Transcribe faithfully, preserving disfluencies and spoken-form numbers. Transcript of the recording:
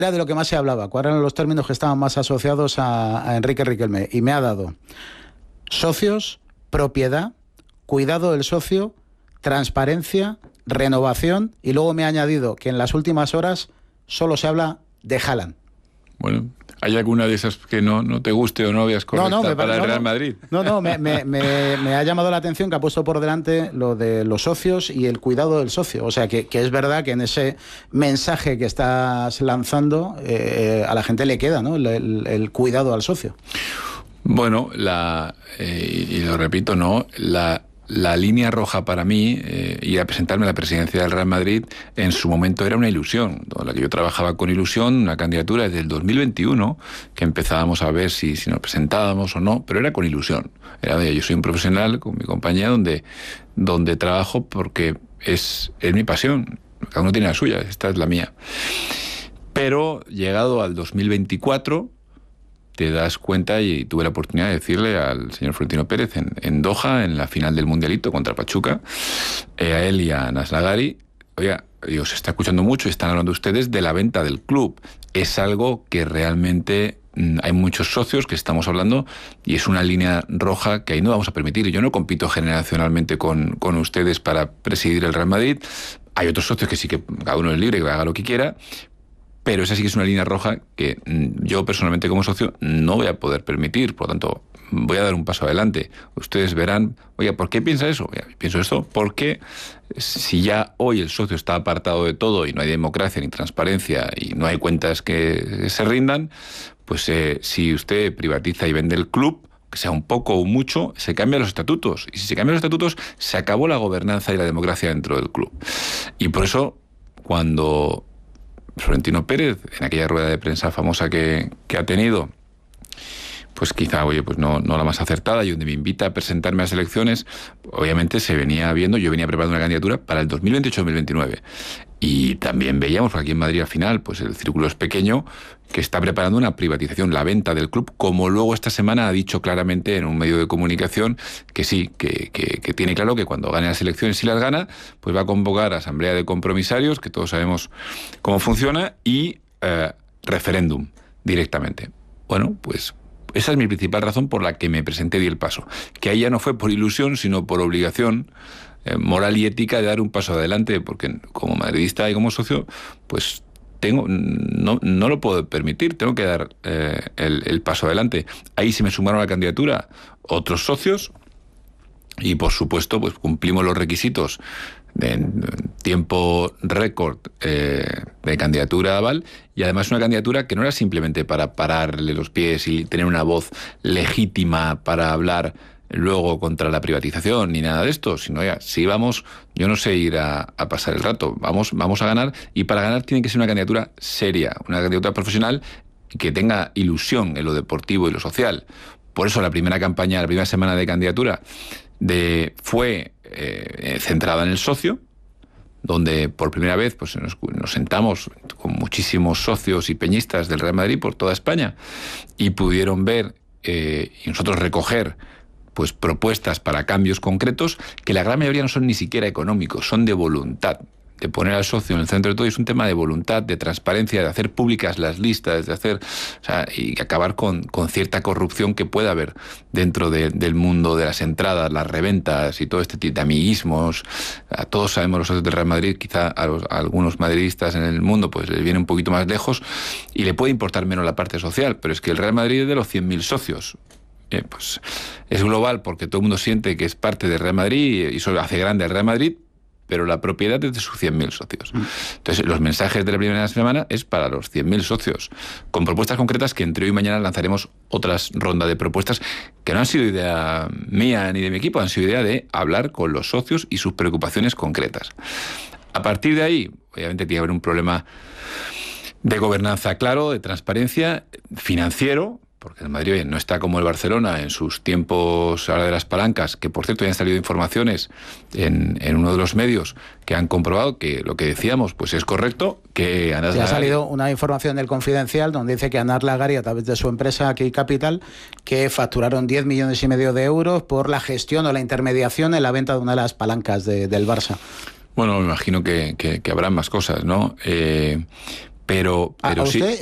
era de lo que más se hablaba, cuáles eran los términos que estaban más asociados a, a Enrique Riquelme. Y me ha dado socios, propiedad, cuidado del socio, transparencia, renovación, y luego me ha añadido que en las últimas horas solo se habla de Haaland. Bueno, ¿hay alguna de esas que no, no te guste o no veas correcta no, no, me, para el no, Real no, Madrid? No, no, me, me, me, me ha llamado la atención que ha puesto por delante lo de los socios y el cuidado del socio. O sea, que, que es verdad que en ese mensaje que estás lanzando eh, a la gente le queda, ¿no? El, el, el cuidado al socio. Bueno, la eh, y lo repito, ¿no? La... La línea roja para mí, eh, ir a presentarme a la presidencia del Real Madrid, en su momento era una ilusión, con la que yo trabajaba con ilusión, una candidatura desde el dos mil veintiuno, que empezábamos a ver si, si nos presentábamos o no, pero era con ilusión. Era de, yo soy un profesional con mi compañía donde, donde trabajo porque es, es mi pasión, cada uno tiene la suya, esta es la mía. Pero llegado al dos mil veinticuatro... te das cuenta, y tuve la oportunidad de decirle al señor Florentino Pérez en, en Doha, en la final del Mundialito contra Pachuca, eh, a él y a Naslagari, oiga, os está escuchando mucho y están hablando ustedes de la venta del club. Es algo que realmente mmm, hay muchos socios que estamos hablando y es una línea roja que ahí no vamos a permitir. Yo no compito generacionalmente con, con ustedes para presidir el Real Madrid. Hay otros socios que sí que cada uno es libre, que haga lo que quiera, pero esa sí que es una línea roja que yo personalmente como socio no voy a poder permitir. Por lo tanto, voy a dar un paso adelante. Ustedes verán, oiga, ¿por qué piensa eso? Oiga, pienso esto porque si ya hoy el socio está apartado de todo y no hay democracia ni transparencia y no hay cuentas que se rindan, pues eh, si usted privatiza y vende el club, que sea un poco o mucho, se cambian los estatutos. Y si se cambian los estatutos, se acabó la gobernanza y la democracia dentro del club. Y por eso, cuando Florentino Pérez, en aquella rueda de prensa famosa que, que ha tenido, pues quizá, oye, pues no, no la más acertada, y donde me invita a presentarme a las elecciones, obviamente se venía viendo, yo venía preparando una candidatura para el dos mil veintiocho dos mil veintinueve. Y también veíamos aquí en Madrid al final, pues el círculo es pequeño, que está preparando una privatización, la venta del club, como luego esta semana ha dicho claramente en un medio de comunicación que sí, que, que, que tiene claro que cuando gane las elecciones, si las gana, pues va a convocar asamblea de compromisarios, que todos sabemos cómo funciona, y eh, referéndum directamente. Bueno, pues esa es mi principal razón por la que me presenté y di el paso. Que ahí ya no fue por ilusión, sino por obligación eh, moral y ética de dar un paso adelante, porque como madridista y como socio, pues tengo no, no lo puedo permitir, tengo que dar eh, el, el paso adelante. Ahí se me sumaron a la candidatura otros socios y, por supuesto, pues cumplimos los requisitos de, de tiempo récord eh, de candidatura a aval, y además una candidatura que no era simplemente para pararle los pies y tener una voz legítima para hablar luego contra la privatización ni nada de esto, sino ya, si vamos, yo no sé ir a, a pasar el rato, vamos, vamos a ganar, y para ganar tiene que ser una candidatura seria, una candidatura profesional que tenga ilusión en lo deportivo y lo social. Por eso la primera campaña, la primera semana de candidatura de, fue eh, centrada en el socio, donde por primera vez pues nos, nos sentamos con muchísimos socios y peñistas del Real Madrid por toda España y pudieron ver eh, y nosotros recoger pues propuestas para cambios concretos que la gran mayoría no son ni siquiera económicos, son de voluntad, de poner al socio en el centro de todo. Y es un tema de voluntad, de transparencia, de hacer públicas las listas, de hacer, o sea, y acabar con, con cierta corrupción que pueda haber dentro de, del mundo de las entradas, las reventas y todo este tipo de amiguismos. A todos sabemos los socios del Real Madrid, quizá a, los, a algunos madridistas en el mundo pues les viene un poquito más lejos y le puede importar menos la parte social, pero es que el Real Madrid es de los cien mil socios. Eh, pues es global porque todo el mundo siente que es parte del Real Madrid y eso hace grande al Real Madrid, pero la propiedad es de sus cien mil socios. Entonces, los mensajes de la primera semana es para los cien mil socios, con propuestas concretas que entre hoy y mañana lanzaremos otras rondas de propuestas que no han sido idea mía ni de mi equipo, han sido idea de hablar con los socios y sus preocupaciones concretas. A partir de ahí, obviamente tiene que haber un problema de gobernanza claro, de transparencia, financiero, porque el Madrid no está como el Barcelona en sus tiempos ahora de las palancas, que por cierto ya han salido informaciones en, en uno de los medios que han comprobado que lo que decíamos pues es correcto, que Anas ya Lagari... ha salido una información del Confidencial donde dice que Anas Lagari, a través de su empresa Key Capital, que facturaron diez millones y medio de euros por la gestión o la intermediación en la venta de una de las palancas de, del Barça. Bueno, me imagino que, que, que habrá más cosas, ¿no? Eh... Pero, pero ¿A sí. usted